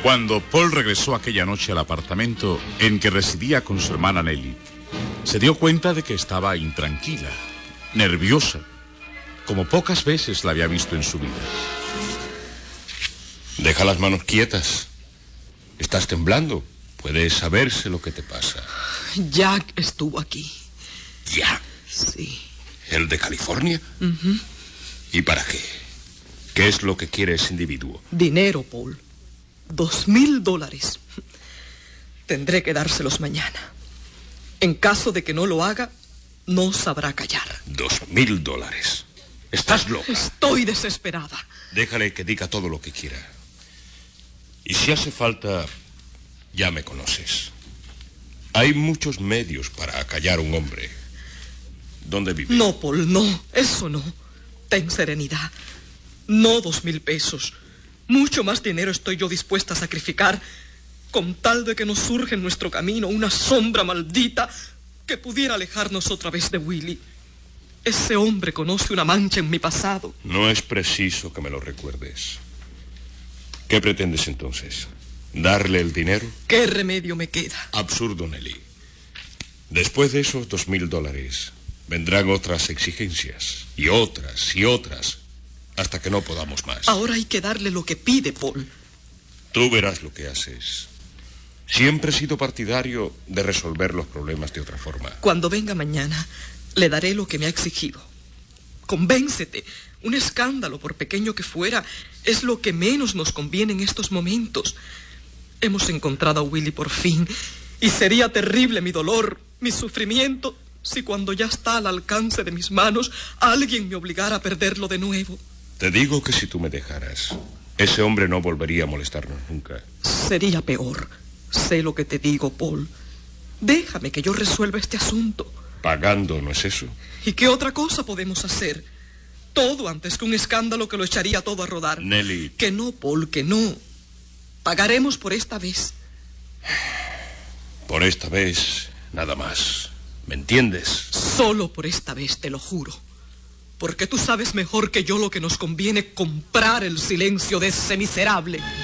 Cuando Paul regresó aquella noche al apartamento en que residía con su hermana Nellie, se dio cuenta de que estaba intranquila, nerviosa, como pocas veces la había visto en su vida. Deja las manos quietas. Estás temblando. Puede saberse lo que te pasa. Jack estuvo aquí. ¿Jack? Sí. ¿El de California? Uh-huh. ¿Y para qué? ¿Qué es lo que quiere ese individuo? Dinero, Paul. $2,000. Tendré que dárselos mañana. En caso de que no lo haga, no sabrá callar. $2,000. ¿Estás loca? Estoy desesperada. Déjale que diga todo lo que quiera. Y si hace falta, ya me conoces. Hay muchos medios para acallar a un hombre. ¿Dónde vive? No, Paul, no. Eso no. Ten serenidad. No $2,000. Mucho más dinero estoy yo dispuesta a sacrificar con tal de que nos surja en nuestro camino una sombra maldita que pudiera alejarnos otra vez de Willie. Ese hombre conoce una mancha en mi pasado. No es preciso que me lo recuerdes. ¿Qué pretendes entonces? ¿Darle el dinero? ¿Qué remedio me queda? Absurdo, Nelly. Después de esos $2,000, vendrán otras exigencias, y otras, hasta que no podamos más. Ahora hay que darle lo que pide, Paul. Tú verás lo que haces. Siempre he sido partidario de resolver los problemas de otra forma. Cuando venga mañana, le daré lo que me ha exigido. Convéncete. Un escándalo, por pequeño que fuera, es lo que menos nos conviene en estos momentos. Hemos encontrado a Willie por fin, y sería terrible mi dolor, mi sufrimiento, si cuando ya está al alcance de mis manos, alguien me obligara a perderlo de nuevo. Te digo que si tú me dejaras, ese hombre no volvería a molestarnos nunca. Sería peor. Sé lo que te digo, Paul. Déjame que yo resuelva este asunto. Pagando, ¿no es eso? ¿Y qué otra cosa podemos hacer? Todo antes que un escándalo que lo echaría todo a rodar. Nelly. Que no, Paul, que no. Pagaremos por esta vez. Por esta vez, nada más. ¿Me entiendes? Solo por esta vez, te lo juro. Porque tú sabes mejor que yo lo que nos conviene comprar el silencio de ese miserable.